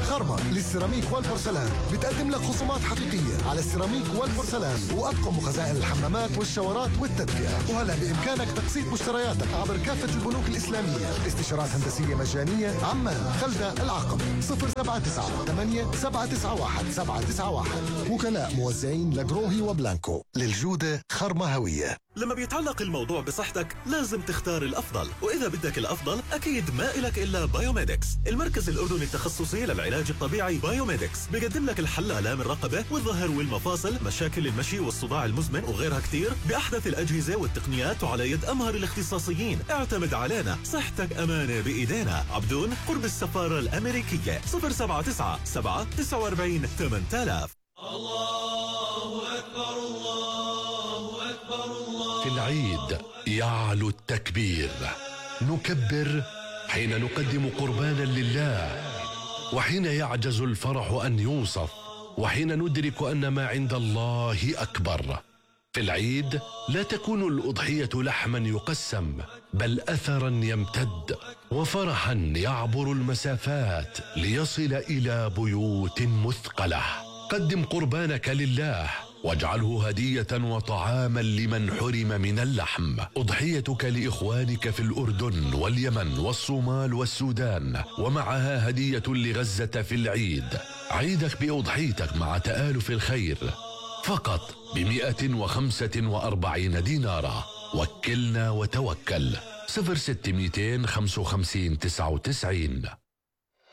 خرمة للسيراميك والبورسلان بتقدم لك خصومات حقيقية على السيراميك والبورسلان وأطقم وخزائن الحمامات والشاورات والتدفئة. وهلا بإمكانك تقسيط مشترياتك عبر كافة البنوك الإسلامية. استشارات هندسية مجانية. عمان، خلدة، العقبة. 079-8-791-791. وكلاء موزعين لجروهي وبلانكو. للجودة خرمة هوية. لما بيتعلق الموضوع بصحتك لازم تختار الأفضل، وإذا بدك الأفضل أكيد ما إلك إلا بايوميدكس. المركز الأردني التخصصي للعلاج الطبيعي بايوميدكس بيقدم لك الحل لآلام الرقبة والظهر والمفاصل، مشاكل المشي والصداع المزمن وغيرها كتير بأحدث الأجهزة والتقنيات وعلى يد أمهر الاختصاصيين. اعتمد علينا، صحتك أمانة بإيدينا. عبدون قرب السفارة الأمريكية. 079-749-8000. الله أكبر الله أكبر الله. في العيد يعلو التكبير، نكبر حين نقدم قربانا لله، وحين يعجز الفرح أن يوصف، وحين ندرك أن ما عند الله أكبر. في العيد لا تكون الأضحية لحما يقسم، بل أثرا يمتد، وفرحا يعبر المسافات ليصل إلى بيوت مثقلة. قدم قربانك لله واجعله هدية وطعاما لمن حرم من اللحم. أضحيتك لإخوانك في الأردن واليمن والصومال والسودان، ومعها هدية لغزة في العيد. عيدك بأضحيتك مع تآلف الخير فقط ب145 دينارا. وكلنا وتوكل. 06 255 99.